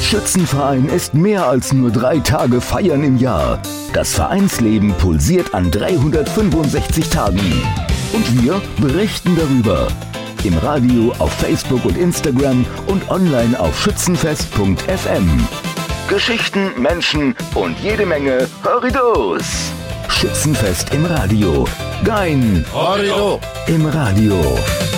Schützenverein ist mehr als nur 3 Tage feiern im Jahr. Das Vereinsleben pulsiert an 365 Tagen. Und wir berichten darüber. Im Radio, auf Facebook und Instagram und online auf schützenfest.fm. Geschichten, Menschen und jede Menge Horridos. Schützenfest im Radio. Dein Horrido im Radio.